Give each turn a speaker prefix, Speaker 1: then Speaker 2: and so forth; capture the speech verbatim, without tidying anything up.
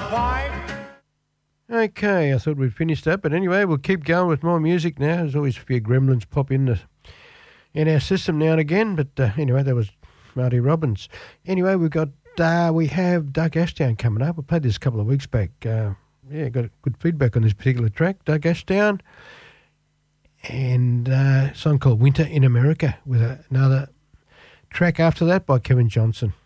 Speaker 1: Okay, I thought we'd finish that, but anyway, we'll keep going with more music now. There's always a few gremlins pop in the, in our system now and again, but uh, anyway, that was Marty Robbins. Anyway, we've got uh, we have Doug Ashdown coming up. We played this a couple of weeks back. Uh, yeah, got good feedback on this particular track, Doug Ashdown, and uh, a song called Winter in America with another track after that by Kevin Johnson.